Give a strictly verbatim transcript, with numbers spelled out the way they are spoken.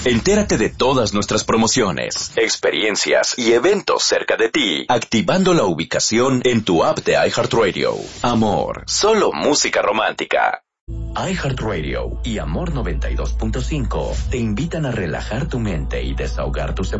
Entérate de todas nuestras promociones, experiencias y eventos cerca de ti, activando la ubicación en tu app de iHeartRadio. Amor, solo música romántica. iHeartRadio y Amor noventa y dos punto cinco te invitan a relajar tu mente y desahogar tus emociones.